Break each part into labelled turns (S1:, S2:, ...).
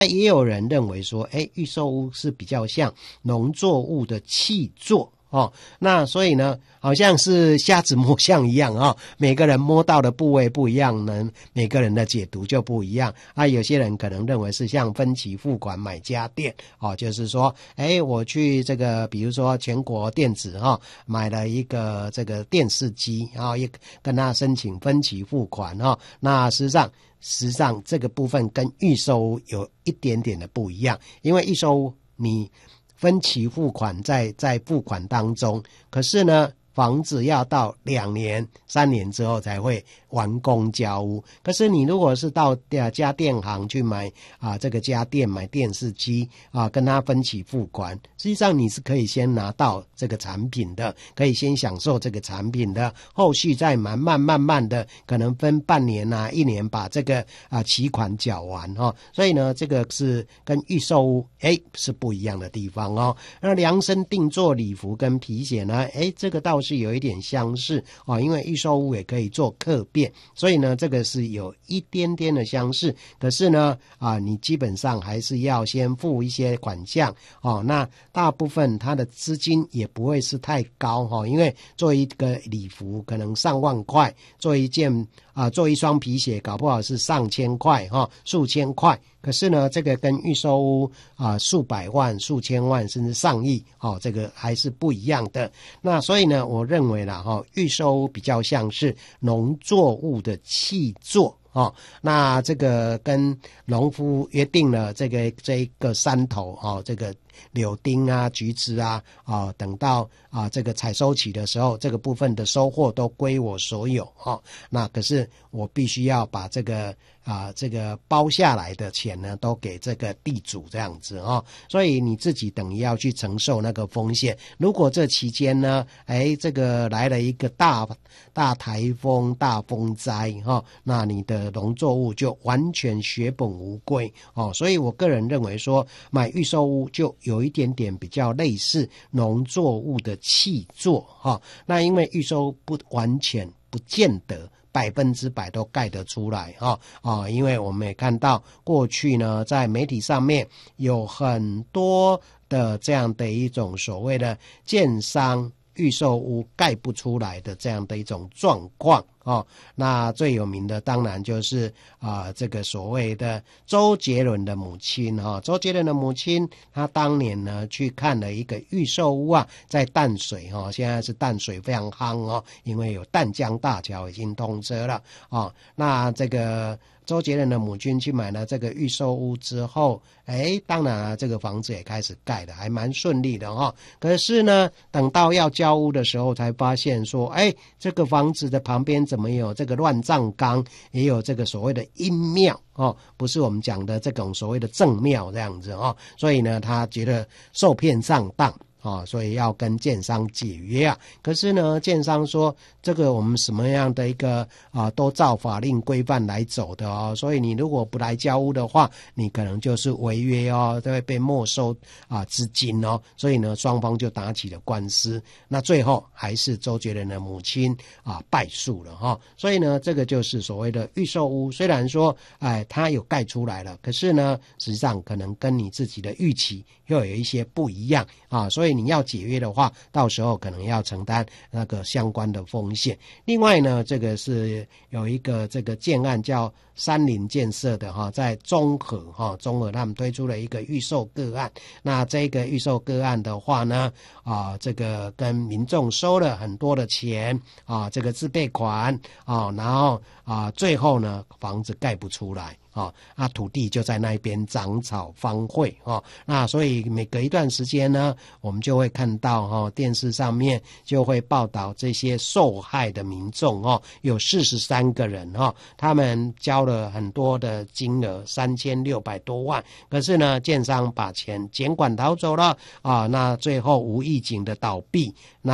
S1: 也有人认为说，预售屋是比较像农作物的契作那所以呢，好像是瞎子摸象一样每个人摸到的部位不一样呢，每个人的解读就不一样有些人可能认为是像分期付款买家电就是说，我去这个比如说全国电子买了一个这个电视机也跟他申请分期付款那实际上这个部分跟预售屋有一点点的不一样，因为预售屋你分期付款在付款当中，可是呢房子要到2年3年之后才会完工交屋。可是你如果是到家电行去买这个家电买电视机跟他分期付款，实际上你是可以先拿到这个产品的，可以先享受这个产品的，后续再慢慢的可能分半年1年把这个期款缴完所以呢这个是跟预售屋是不一样的地方那量身定做礼服跟皮鞋呢这个倒是有一点相似因为预售屋也可以做客变，所以呢这个是有一点点的相似。可是呢你基本上还是要先付一些款项那大部分它的资金也不会是太高因为做一个礼服可能上万块，做一双皮鞋搞不好是上千块数千块。可是呢这个跟预售屋数百万数千万甚至上亿这个还是不一样的。那所以呢我认为啦预售屋比较像是农作物的契作那这个跟农夫约定了这一个山头这个柳丁橘子等到这个采收期的时候，这个部分的收获都归我所有那可是我必须要把这个包下来的钱呢都给这个地主这样子所以你自己等于要去承受那个风险。如果这期间呢这个来了一个大台风大风灾那你的农作物就完全血本无归所以我个人认为说买预售屋就有一点点比较类似农作物的契作那因为预售不完全不见得100%都盖得出来因为我们也看到过去呢在媒体上面有很多的这样的一种所谓的建商预售屋盖不出来的这样的一种状况那最有名的当然就是这个所谓的周杰伦的母亲周杰伦的母亲她当年呢去看了一个预售屋在淡水现在是淡水非常夯因为有淡江大桥已经通车了那这个周杰伦的母亲去买了这个预售屋之后当然这个房子也开始盖了，还蛮顺利的可是呢等到要交屋的时候才发现说这个房子的旁边怎么有这个乱葬岗，也有这个所谓的阴庙不是我们讲的这种所谓的正庙这样子所以呢他觉得受骗上当所以要跟建商解约可是呢建商说这个我们什么样的一个都照法令规范来走的所以你如果不来交屋的话你可能就是违约都会被没收资金所以呢双方就打起了官司。那最后还是周杰伦的母亲败诉了所以呢这个就是所谓的预售屋，虽然说它有盖出来了，可是呢实际上可能跟你自己的预期又有一些不一样所以你要解约的话到时候可能要承担那个相关的风险。另外呢这个是有一个这个建案叫山林建设的在中和他们推出了一个预售个案。那这个预售个案的话呢这个跟民众收了很多的钱这个自备款然后最后呢房子盖不出来土地就在那边长草荒废那所以每隔一段时间呢我们就会看到电视上面就会报道这些受害的民众有43个人他们交了很多的金额3600多万，可是呢建商把钱捡管逃走了那最后无预警的倒闭。那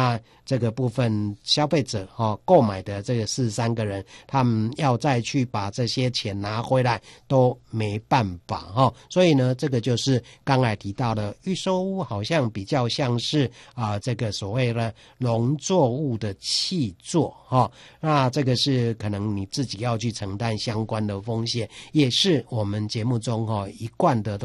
S1: 这个部分消费者购买的这个43个人，他们要再去把这些钱拿回来都没办法所以呢，这个就是刚才提到的预售屋，好像比较像是这个所谓的农作物的契作那这个是可能你自己要去承担相关的风险，也是我们节目中一贯的